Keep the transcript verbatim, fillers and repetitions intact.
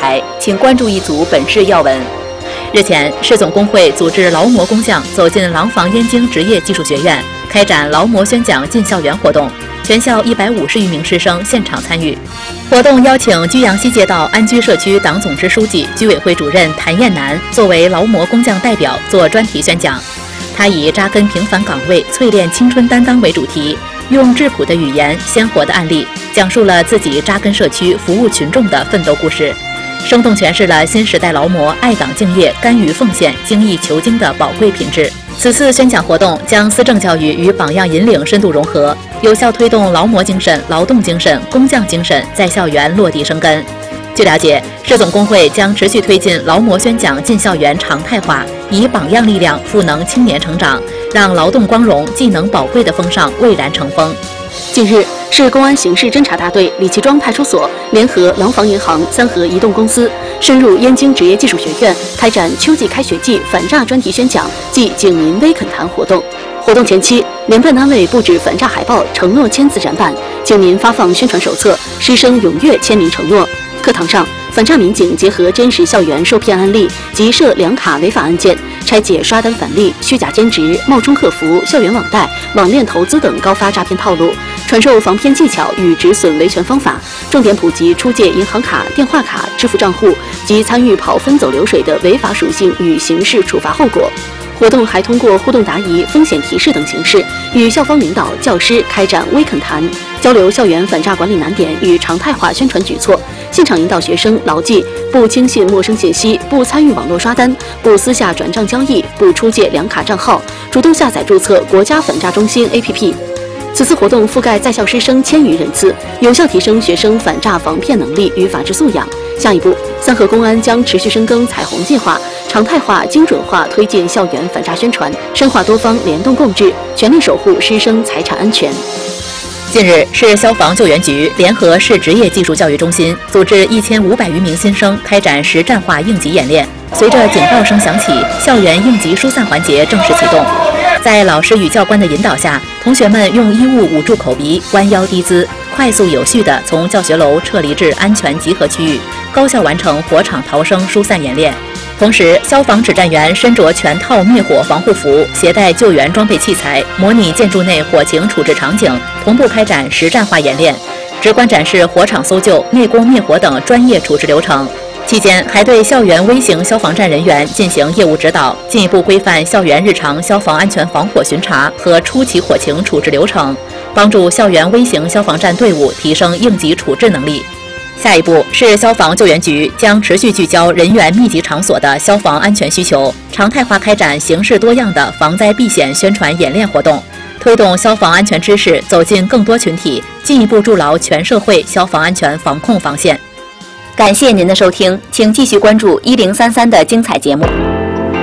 台，请关注一组本市要闻。日前，市总工会组织劳模工匠走进廊坊燕京职业技术学院，开展劳模宣讲进校园活动，全校一百五十余名师生现场参与。活动邀请居阳西街道安居社区党总支书记、居委会主任谭艳楠作为劳模工匠代表做专题宣讲。他以扎根平凡岗位、淬炼青春担当为主题，用质朴的语言、鲜活的案例，讲述了自己扎根社区、服务群众的奋斗故事，生动诠释了新时代劳模爱岗敬业、甘于奉献、精益求精的宝贵品质。此次宣讲活动将思政教育与榜样引领深度融合，有效推动劳模精神、劳动精神、工匠精神在校园落地生根。据了解，市总工会将持续推进劳模宣讲进校园常态化，以榜样力量赋能青年成长，让劳动光荣、技能宝贵的风尚蔚然成风。 近日，市公安刑事侦查大队李其庄派出所联合廊坊银行、三和移动公司，深入燕京职业技术学院，开展秋季开学季反诈专题宣讲暨警民微恳谈活动。活动前期，联办单位布置反诈海报，承诺签字展板，警民发放宣传手册，师生踊跃签名承诺。课堂上，反诈民警结合真实校园受骗案例及涉两卡违法案件，拆解刷单返利、虚假兼职、冒充客服、校园网贷、网恋投资等高发诈骗套路，传授防骗技巧与止损维权方法，重点普及出借银行卡、电话卡、支付账户及参与跑分走流水的违法属性与刑事处罚后果。活动还通过互动答疑、风险提示等形式，与校方领导、教师开展微恳谈，交流校园反诈管理难点与常态化宣传举措，现场引导学生牢记不轻信陌生信息、不参与网络刷单、不私下转账交易、不出借两卡账号，主动下载注册国家反诈中心 A P P。此次活动覆盖在校师生千余人次，有效提升学生反诈防骗能力与法治素养。下一步，三和公安将持续深耕彩虹计划，常态化、精准化推进校园反诈宣传，深化多方联动共治，全力守护师生财产安全。 近日，市消防救援局联合市职业技术教育中心组织一千五百余名新生开展实战化应急演练。随着警报声响起，校园应急疏散环节正式启动。在老师与教官的引导下，同学们用衣物捂住口鼻，弯腰低姿，快速有序地从教学楼撤离至安全集合区域，高效完成火场逃生疏散演练。同时，消防指战员身着全套灭火防护服，携带救援装备器材，模拟建筑内火情处置场景，同步开展实战化演练，直观展示火场搜救、内锅灭火等专业处置流程。期间，还对校园微型消防站人员进行业务指导，进一步规范校园日常消防安全防火巡查和初期火情处置流程，帮助校园微型消防站队伍提升应急处置能力。下一步，市消防救援局将持续聚焦人员密集场所的消防安全需求，常态化开展形式多样的防灾避险宣传演练活动，推动消防安全知识走进更多群体，进一步筑牢全社会消防安全防控防线。感谢您的收听，请继续关注一零三三的精彩节目。